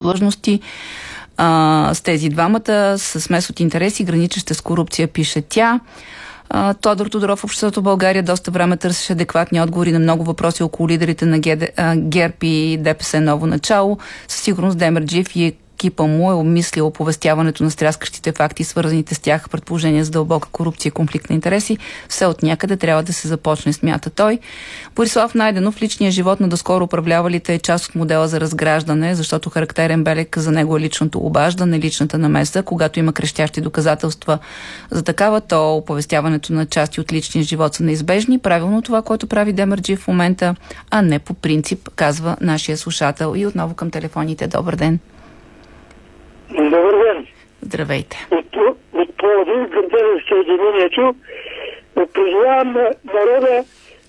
длъжности с тези двамата, с смес от интереси, граничеща с корупция, пише тя. Тодор Тодоров, Обществото в България, доста време търсеше адекватни отговори на много въпроси около лидерите на ГЕРБ и ДПС ново начало. Със сигурност Демерджиев и екипа му е обмислил оповестяването на стряскащите факти, свързаните с тях предположения за дълбока корупция и конфликт на интереси. Все от някъде трябва да се започне, смята той. Борислав Найденов, личният живот на доскоро управлявалите е част от модела за разграждане, защото характерен белег за него е личното обаждане, личната намеса. Когато има крещящи доказателства за такава, то оповестяването на части от личния живот са неизбежни. Правилно това, което прави Демерджиев в момента, а не по принцип, казва нашия слушател. И отново към телефоните. Добър ден. Добър ден. Здравейте. От Пловдив, града на Съединението, призовавам народа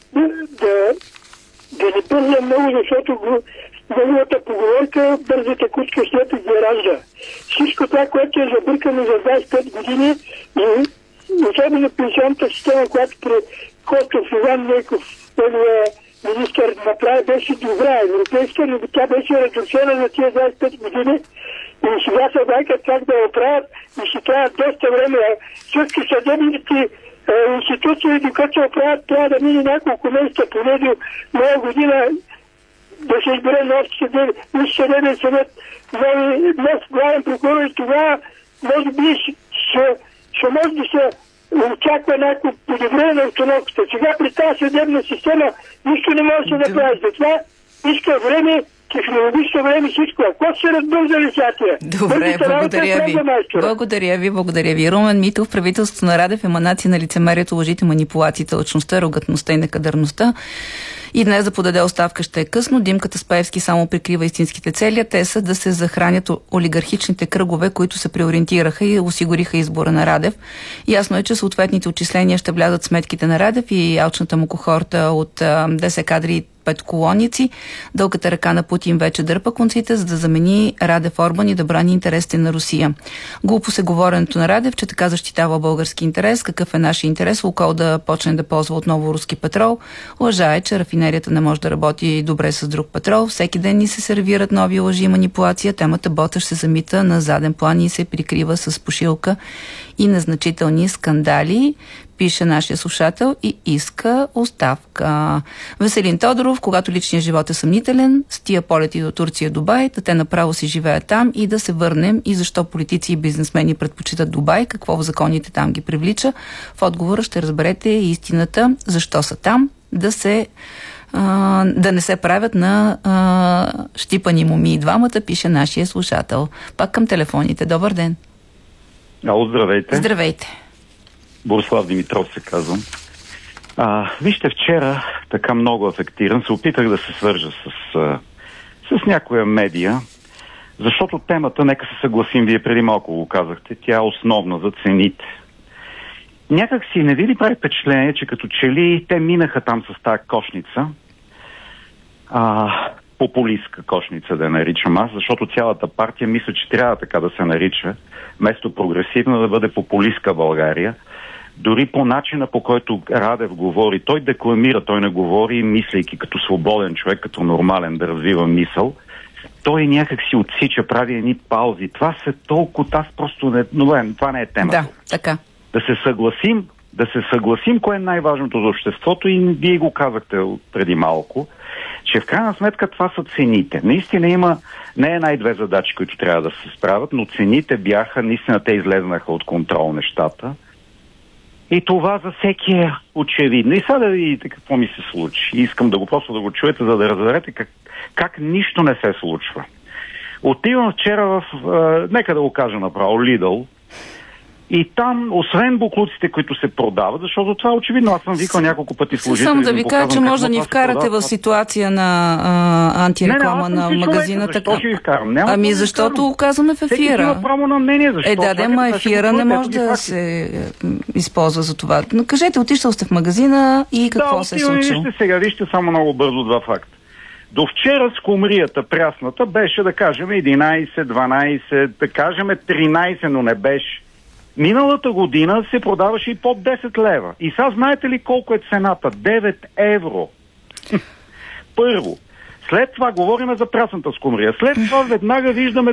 да не бърза много, защото неговата поговорка бързата кучка след ги ражда. Всичко това, което е забъркано за 25 години, и особено пенсионната система, която при Костов Иван Нейков, неговия министър, направи, беше добра, европейска, но тя беше редукцена за тия 25 години. И сега се байкат как да оправят и ще трябва доста време. Всички съдебните институции, докато се оправят, трябва да мине няколко месеца, поне до нова година да се избере нов съдебен съвет, нов главен прокурор и тогава може би ще може да се очаква някакво подобрение на обстановката. Сега при тази съдебна система нищо не може да се направи. Затова иска време, технологично време, всичко. Ако се разбързали сятия? Добре, благодаря ви. Румен Митов, правителството на Радев, еманация на лицемерието, лъжите, манипулациите, лъчността, арогантността и некадърността. И днес да подаде оставка ще е късно. Димката Спаевски само прикрива истинските цели. Те са да се захранят олигархичните кръгове, които се преориентираха и осигуриха избора на Радев. Ясно е, че съответните отчисления ще влязат в сметките на Радев и алчната му кохорта от 10 кадри и 5 колоници. Дългата ръка на Путин вече дърпа конците, за да замени Радев Орбан и да брани интересите на Русия. Глупо се говоренето на Радев, че така защитава български интерес. Какъв е нашия интерес? Лукойл да почне да ползва отново руски петрол. Лъжа е, че рафинерията не може да работи добре с друг петрол. Всеки ден ни се сервират нови лъжи и манипулация. Темата Боташ се замита на заден план и се прикрива с пушилка и незначителни скандали, пише нашия слушател и иска оставка. Веселин Тодоров, когато личният живот е съмнителен, с тия полети до Турция и Дубай, да те направо си живеят там и да се върнем и защо политици и бизнесмени предпочитат Дубай, какво в законите там ги привлича. В отговора ще разберете истината, защо са там, да не се правят на щипани моми и двамата, пише нашия слушател. Пак към телефоните. Добър ден. Ало, здравейте. Здравейте. Борислав Димитров се казвам. Вижте, вчера така много афектиран се опитах да се свържа с някоя медия, защото темата, нека се съгласим, вие преди малко го казахте, тя е основна за цените. Някак си не ви ли прави впечатление, че като че ли те минаха там с тази кошница, популистка кошница да я наричам аз, защото цялата партия мисля, че трябва така да се нарича, вместо прогресивна да бъде популистка България. Дори по начина, по който Радев говори, той декламира, той не говори, мислейки като свободен човек, като нормален да развива мисъл. Той някак си отсича, прави едни паузи. Това се толкова, аз просто не... Но това не е темата. Да, така. Да се съгласим кое е най-важното за обществото и вие го казахте преди малко, че в крайна сметка това са цените. Наистина не е най-две задачи, които трябва да се справят, но цените бяха, наистина те излезнаха от контрол нещата. И това за всеки е очевидно. И сега да видите какво ми се случи. И искам да го чуете, за да разберете как нищо не се случва. Отивам вчера в, нека да го кажа направо, Лидъл. И там, освен буклуците, които се продават, защото това очевидно, аз съм викал няколко пъти служители. Само да ви кажа, че може да ни вкарате в ситуация на антиреклама на магазина. Защо ще ви вкарам? Защото го казваме в ефира. Всеки има право на мнение. Защо? Ефира не може да се използва за това. Но кажете, отишъл сте в магазина и какво се е случило? Вижте само много бързо два факта. До вчера скумрията прясната беше, да кажем, 11, 12, да кажем 13, но не беше. Миналата година се продаваше и под 10 лева. И сега знаете ли колко е цената? 9 евро. Първо. След това говорим за прясната скумрия. След това веднага виждаме